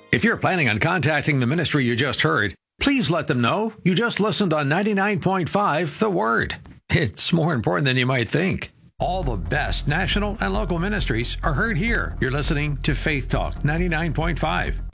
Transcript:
If you're planning on contacting the ministry you just heard, please let them know you just listened on 99.5 The Word. It's more important than you might think. All the best national and local ministries are heard here. You're listening to Faith Talk 99.5.